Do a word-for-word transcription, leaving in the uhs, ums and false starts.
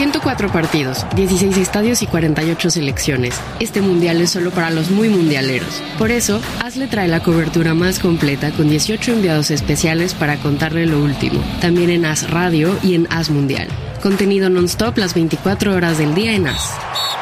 ciento cuatro partidos, dieciséis estadios y cuarenta y ocho selecciones. Este mundial es solo para los muy mundialeros. Por eso, AS le trae la cobertura más completa con dieciocho enviados especiales para contarle lo último. También en AS Radio y en AS Mundial. Contenido non-stop las veinticuatro horas del día en AS.